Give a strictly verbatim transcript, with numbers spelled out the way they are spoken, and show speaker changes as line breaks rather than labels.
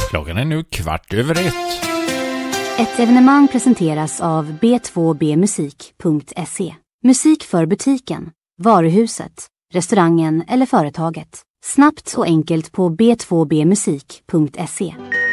Klockan är nu kvart över ett.
Ett evenemang presenteras av b två b musik punkt se. Musik för butiken, varuhuset, restaurangen eller företaget. Snabbt och enkelt på b två b musik punkt se.